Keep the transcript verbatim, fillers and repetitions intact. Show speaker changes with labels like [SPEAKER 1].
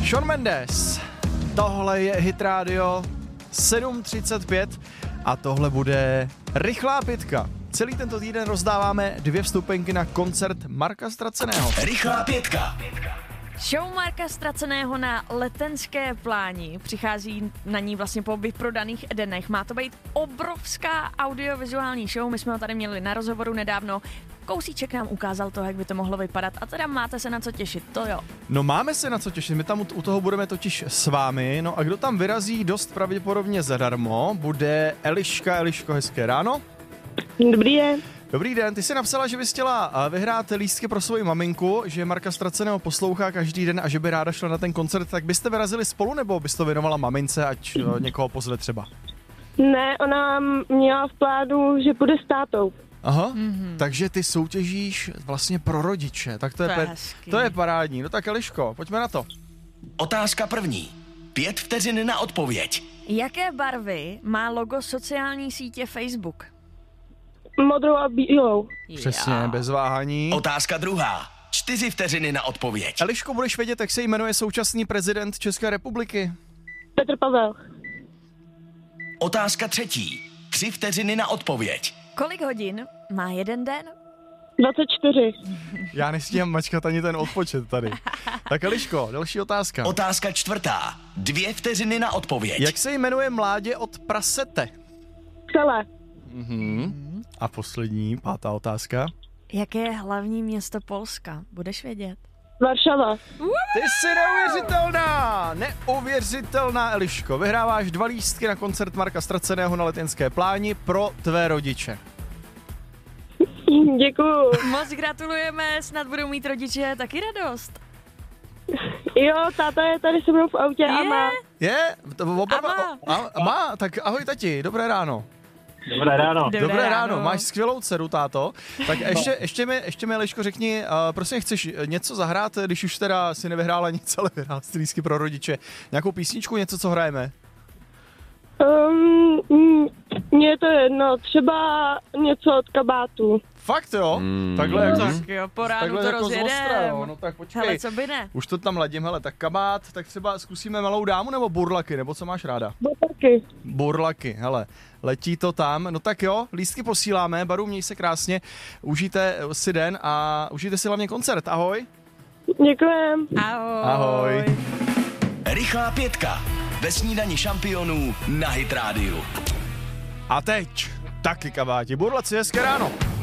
[SPEAKER 1] Shawn Mendes. Tohle je Hit Radio sedm třicet pět a tohle bude rychlá pětka. Celý tento týden rozdáváme dvě vstupenky na koncert Marka Ztraceného.
[SPEAKER 2] Rychlá pětka.
[SPEAKER 3] Show Marka Ztraceného na Letenské pláni. Přichází na ní vlastně po vyprodaných Edenech. Má to být obrovská audiovizuální show. My jsme ho tady měli na rozhovoru nedávno. Kousíček nám ukázal to, jak by to mohlo vypadat. A teda máte se na co těšit, to jo.
[SPEAKER 1] No máme se na co těšit, my tam u toho budeme totiž s vámi. No a kdo tam vyrazí dost pravděpodobně zadarmo, bude Eliška. Eliško, hezké ráno.
[SPEAKER 4] Dobrý den.
[SPEAKER 1] Dobrý den, ty jsi napsala, že bys chtěla vyhrát lístky pro svoji maminku, že Marka Ztraceného poslouchá každý den a že by ráda šla na ten koncert, tak byste vyrazili spolu, nebo bys to věnovala mamince, ať někoho pozve třeba?
[SPEAKER 4] Ne, ona měla v plánu, že půjde s tátou.
[SPEAKER 1] Aha, mm-hmm. Takže ty soutěžíš vlastně pro rodiče, tak to je,
[SPEAKER 3] to je,
[SPEAKER 1] pe- to je parádní. No tak Eliško, pojďme na to.
[SPEAKER 2] Otázka první. Pět vteřin na odpověď.
[SPEAKER 3] Jaké barvy má logo sociální sítě Facebook?
[SPEAKER 4] Modrou a bílou.
[SPEAKER 1] Přesně,
[SPEAKER 3] Já.
[SPEAKER 1] bez váhání.
[SPEAKER 2] Otázka druhá. Čtyři vteřiny na odpověď.
[SPEAKER 1] Eliško, budeš vědět, jak se jmenuje současný prezident České republiky?
[SPEAKER 4] Petr Pavel.
[SPEAKER 2] Otázka třetí. Tři vteřiny na odpověď.
[SPEAKER 3] Kolik hodin má jeden den?
[SPEAKER 4] dvacet čtyři.
[SPEAKER 1] Já nestíhám mačkat ani ten odpočet tady. Tak Eliško, další otázka.
[SPEAKER 2] Otázka čtvrtá. Dvě vteřiny na odpověď.
[SPEAKER 1] Jak se jmenuje mládě od prasete?
[SPEAKER 4] Celé.
[SPEAKER 1] Mhm. A poslední, pátá otázka.
[SPEAKER 3] Jaké je hlavní město Polska? Budeš vědět?
[SPEAKER 4] Varšava.
[SPEAKER 1] Ty jsi neuvěřitelná, neuvěřitelná Eliško. Vyhráváš dva lístky na koncert Marka Ztraceného na Letenské pláni pro tvé rodiče.
[SPEAKER 4] Děkuju.
[SPEAKER 3] Moc gratulujeme, snad budou mít rodiče taky radost.
[SPEAKER 4] Jo, táta je tady se mnou v autě a
[SPEAKER 3] Je?
[SPEAKER 4] má.
[SPEAKER 1] Je? To opravdu-
[SPEAKER 3] A má.
[SPEAKER 1] A, a má? Tak ahoj tati, dobré ráno.
[SPEAKER 5] Dobré ráno.
[SPEAKER 3] Dobré,
[SPEAKER 1] Dobré ráno,
[SPEAKER 3] ráno.
[SPEAKER 1] máš skvělou dceru, táto. Tak ještě, ještě mi, ještě mi Eliško, řekni, uh, prosím, chceš něco zahrát, když už teda si nevyhrála nic, ale vyhrála si lístky pro rodiče. Nějakou písničku, něco, co hrajeme?
[SPEAKER 4] Um, mm, mně je to jedno, třeba něco od kabátu.
[SPEAKER 1] Fakt jo? Mm. Takhle jako...
[SPEAKER 3] Tak jo, po ránu
[SPEAKER 1] Takhle
[SPEAKER 3] to
[SPEAKER 1] jako zostra,
[SPEAKER 3] rozjedem.
[SPEAKER 1] jo. No tak počkej.
[SPEAKER 3] Hele, co by ne?
[SPEAKER 1] Už to tam ladím, hele, tak kabát, tak třeba zkusíme Malou dámu nebo burlaky, nebo co máš ráda?
[SPEAKER 4] Botarky.
[SPEAKER 1] Burlaky, hele, letí to tam, no tak jo, lístky posíláme, Baru, měj se krásně, užijte si den a užijte si hlavně koncert, ahoj.
[SPEAKER 4] Děkujem.
[SPEAKER 3] Ahoj.
[SPEAKER 1] Ahoj.
[SPEAKER 2] Rychlá pětka. Ve snídani šampionů na Hit Radio.
[SPEAKER 1] A teď taky kabáti, burlaci, hezké ráno.